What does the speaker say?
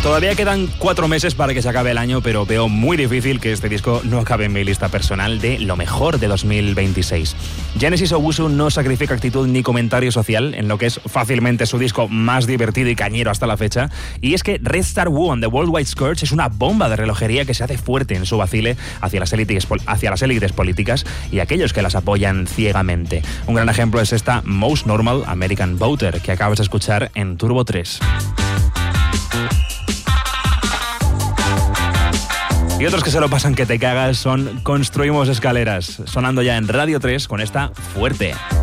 Todavía quedan 4 meses para que se acabe el año, pero veo muy difícil que este disco no acabe en mi lista personal de lo mejor de 2026. Genesis Owusu no sacrifica actitud ni comentario social en lo que es fácilmente su disco más divertido y cañero hasta la fecha. Y es que Red Star Woo and the Worldwide Scourge es una bomba de relojería que se hace fuerte en su vacile hacia las élites políticas y aquellos que las apoyan ciegamente. Un gran ejemplo es esta Most Normal American Voter que acabas de escuchar en Turbo 3. Y otros que se lo pasan que te cagas son Construimos Escaleras, sonando ya en Radio 3 con esta Fuerte.